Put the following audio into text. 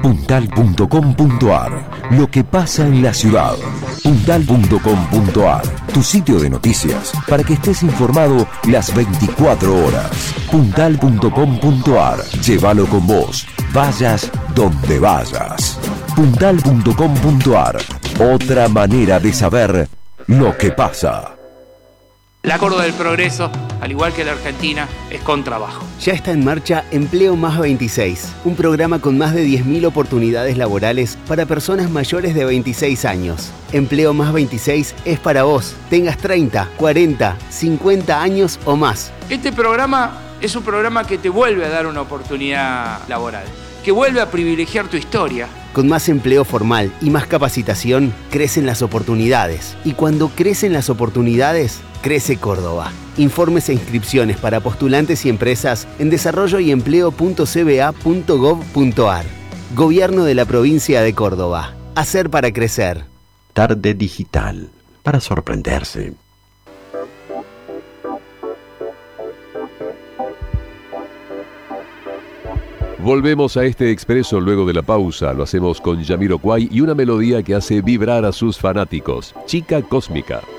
Puntal.com.ar. Lo que pasa en la ciudad. Puntal.com.ar. Tu sitio de noticias para que estés informado las 24 horas. Puntal.com.ar. Llévalo con vos. Vayas donde vayas. Puntal.com.ar. Otra manera de saber lo que pasa. La Córdoba del Progreso, al igual que la Argentina, es con trabajo. Ya está en marcha Empleo Más 26, un programa con más de 10.000 oportunidades laborales para personas mayores de 26 años. Empleo Más 26 es para vos, tengas 30, 40, 50 años o más. Este programa es un programa que te vuelve a dar una oportunidad laboral, que vuelve a privilegiar tu historia. Con más empleo formal y más capacitación, crecen las oportunidades. Y cuando crecen las oportunidades, crece Córdoba. Informes e inscripciones para postulantes y empresas en desarrolloyempleo.cba.gov.ar. Gobierno de la Provincia de Córdoba. Hacer para crecer. Tarde digital, para sorprenderse. Volvemos a este expreso luego de la pausa. Lo hacemos con Jamiroquai y una melodía que hace vibrar a sus fanáticos. Chica Cósmica.